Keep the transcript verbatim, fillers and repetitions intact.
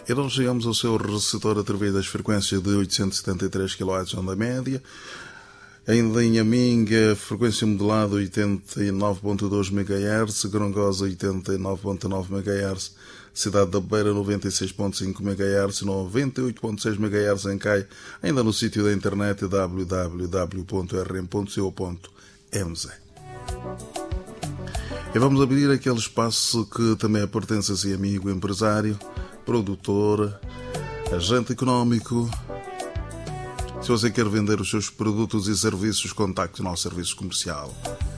E nós chegamos ao seu receptor através das frequências de oitocentos e setenta e três quilohertz onda média. Ainda em Aminga, frequência modulada oitenta e nove vírgula dois megahertz, Grongosa oitenta e nove vírgula nove megahertz, Cidade da Beira noventa e seis vírgula cinco megahertz, noventa e oito vírgula seis megahertz em Caia, ainda no sítio da internet w w w ponto r m ponto co ponto m z. E vamos abrir aquele espaço que também pertence a si, amigo, empresário, produtor, agente económico. Se você quer vender os seus produtos e serviços, contacte o nosso serviço comercial.